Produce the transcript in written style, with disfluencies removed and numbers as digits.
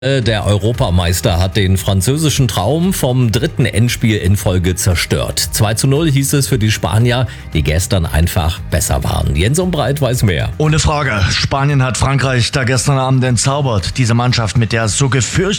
Der Europameister hat den französischen Traum vom dritten Endspiel in Folge zerstört. 2:0 hieß es für die Spanier, die gestern einfach besser waren. Jens Umbreit weiß mehr. Ohne Frage. Spanien hat Frankreich da gestern Abend entzaubert. Diese Mannschaft mit der so gefürchteten